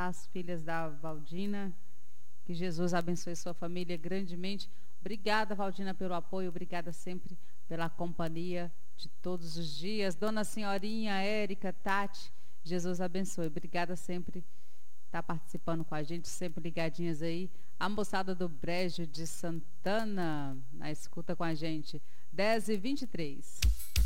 as filhas da Valdina. Que Jesus abençoe sua família grandemente. Obrigada, Valdina, pelo apoio. Obrigada sempre pela companhia de todos os dias. Dona Senhorinha, Érica, Tati, Jesus abençoe. Obrigada sempre por estar participando com a gente, sempre ligadinhas aí. A moçada do Brejo de Santana, na escuta com a gente. 10h23.